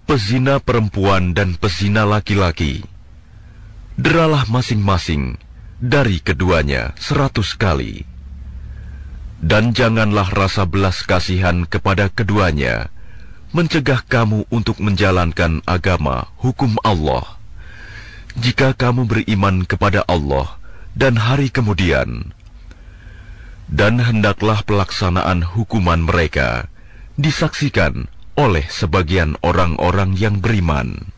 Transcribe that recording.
pezina perempuan dan pezina laki-laki, deralah masing-masing dari keduanya 100 kali. Dan janganlah rasa belas kasihan kepada keduanya mencegah kamu untuk menjalankan agama hukum Allah. Jika kamu beriman kepada Allah dan hari kemudian, dan hendaklah pelaksanaan hukuman mereka disaksikan oleh sebagian orang-orang yang beriman.